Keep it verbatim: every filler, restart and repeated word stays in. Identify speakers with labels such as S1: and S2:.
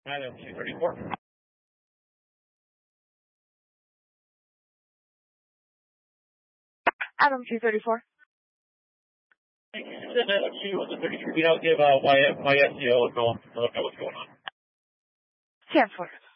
S1: Adam two thirty-four.
S2: Adam two thirty-four.
S1: Thank you. Send that to the thirty-three. We don't give uh, Y S C O a call. Look at what's going on.
S2: ten four.